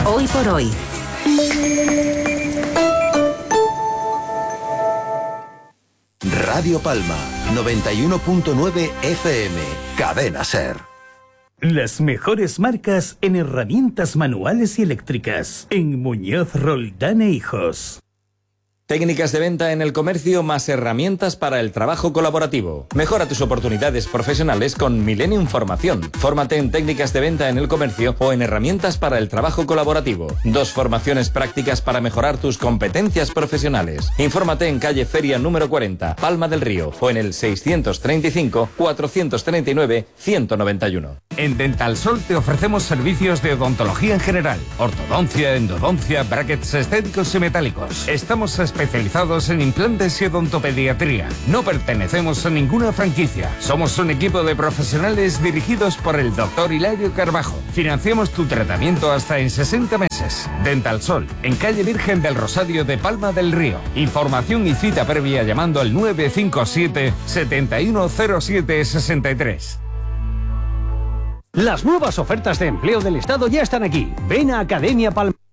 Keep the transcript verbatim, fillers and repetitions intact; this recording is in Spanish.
Hoy por hoy. Radio Palma, noventa y uno punto nueve F M, Cadena SER. Las mejores marcas en herramientas manuales y eléctricas. En Muñoz Roldán e Hijos. Técnicas de venta en el comercio más herramientas para el trabajo colaborativo. Mejora tus oportunidades profesionales con Millennium Formación. Fórmate en técnicas de venta en el comercio o en herramientas para el trabajo colaborativo. Dos formaciones prácticas para mejorar tus competencias profesionales. Infórmate en calle Feria número cuarenta, Palma del Río, o en el seiscientos treinta y cinco, cuatrocientos treinta y nueve, ciento noventa y uno. En Dental Sol te ofrecemos servicios de odontología en general, ortodoncia, endodoncia, brackets estéticos y metálicos. Estamos especializados en implantes y odontopediatría. No pertenecemos a ninguna franquicia. Somos un equipo de profesionales dirigidos por el doctor Hilario Carbajo. Financiamos tu tratamiento hasta en sesenta meses. Dental Sol, en calle Virgen del Rosario de Palma del Río. Información y cita previa llamando al nueve cinco siete, siete uno cero siete, seis tres. Las nuevas ofertas de empleo del Estado ya están aquí. Ven a Academia Palma.